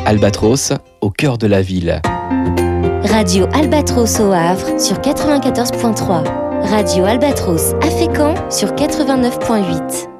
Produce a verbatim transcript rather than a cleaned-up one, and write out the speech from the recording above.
Albatros, au cœur de la ville. Radio Albatros au Havre sur quatre-vingt-quatorze virgule trois. Radio Albatros à Fécamp sur quatre-vingt-neuf virgule huit.